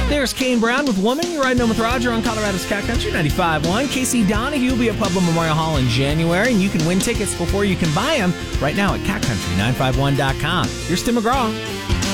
There's Kane Brown with Woman. You're riding home with Roger on Colorado's Cat Country 95.1. Casey Donahue will be at Pueblo Memorial Hall in January, and you can win tickets before you can buy them right now at catcountry951.com. Here's Tim McGraw.